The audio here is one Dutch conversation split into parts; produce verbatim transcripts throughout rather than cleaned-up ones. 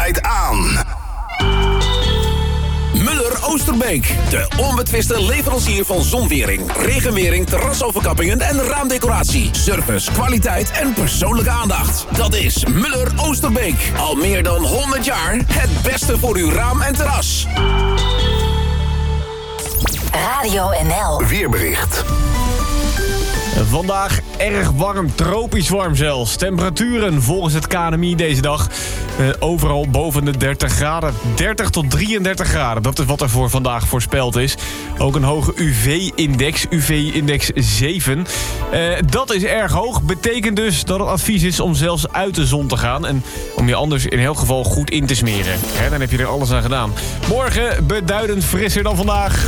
kwaliteit aan. Muller Oosterbeek, de onbetwiste leverancier van zonwering, regenwering, terrasoverkappingen en raamdecoratie. Service, kwaliteit en persoonlijke aandacht. Dat is Muller Oosterbeek. Al meer dan honderd jaar het beste voor uw raam en terras. Radio N L. Weerbericht. Vandaag erg warm, tropisch warm zelfs. Temperaturen volgens het K N M I deze dag eh, overal boven de dertig graden. dertig tot drieëndertig graden, dat is wat er voor vandaag voorspeld is. Ook een hoge U V-index, U V-index zeven. Eh, dat is erg hoog, betekent dus dat het advies is om zelfs uit de zon te gaan. En om je anders in elk geval goed in te smeren. Hè, dan heb je er alles aan gedaan. Morgen beduidend frisser dan vandaag.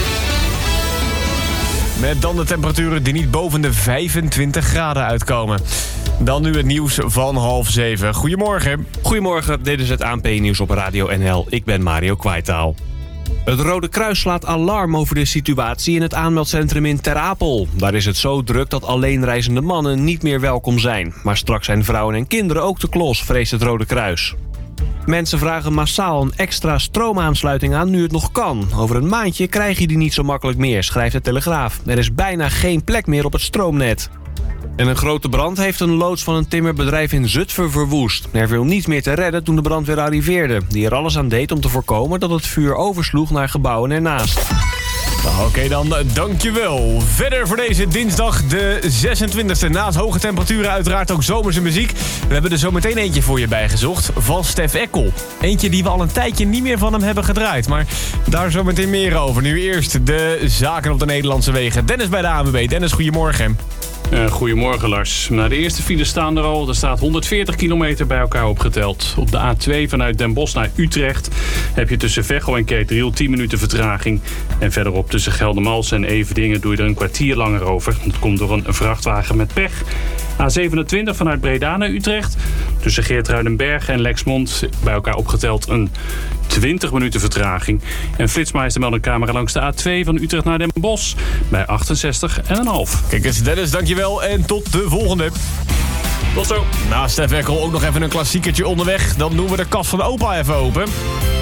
Met dan de temperaturen die niet boven de vijfentwintig graden uitkomen. Dan nu het nieuws van half zeven. Goedemorgen. Goedemorgen, dit is het A N P-nieuws op Radio N L. Ik ben Mario Kwaitaal. Het Rode Kruis slaat alarm over de situatie in het aanmeldcentrum in Ter Apel. Daar is het zo druk dat alleenreizende mannen niet meer welkom zijn. Maar straks zijn vrouwen en kinderen ook te klos, vreest het Rode Kruis. Mensen vragen massaal een extra stroomaansluiting aan nu het nog kan. Over een maandje krijg je die niet zo makkelijk meer, schrijft de Telegraaf. Er is bijna geen plek meer op het stroomnet. En een grote brand heeft een loods van een timmerbedrijf in Zutphen verwoest. Er viel niets meer te redden toen de brandweer arriveerde, die er alles aan deed om te voorkomen dat het vuur oversloeg naar gebouwen ernaast. Oké okay, dan, dankjewel. Verder voor deze dinsdag de zesentwintigste. Naast hoge temperaturen uiteraard ook zomerse muziek. We hebben er zo meteen eentje voor je bijgezocht. Van Stef Eckel. Eentje die we al een tijdje niet meer van hem hebben gedraaid. Maar daar zo meteen meer over. Nu eerst de zaken op de Nederlandse wegen. Dennis bij de A N W B. Dennis, goedemorgen. Uh, goedemorgen Lars. Nou, de eerste files staan er al. Er staat honderdveertig kilometer bij elkaar opgeteld. Op de A twee vanuit Den Bosch naar Utrecht heb je tussen Veghel en Kerkdriel tien minuten vertraging. En verderop tussen Geldermalsen en Everdingen doe je er een kwartier langer over. Dat komt door een vrachtwagen met pech. A zevenentwintig vanuit Breda naar Utrecht. Tussen Geertruidenberg en Lexmond bij elkaar opgeteld een twintig minuten vertraging. En Flitsmeister meldt een camera langs de A twee van Utrecht naar Den Bosch bij achtenzestig komma vijf. Kijk eens Dennis, dankjewel en tot de volgende. Tot zo. Naast Stef Eckel ook nog even een klassiekertje onderweg. Dan doen we de kast van opa even open.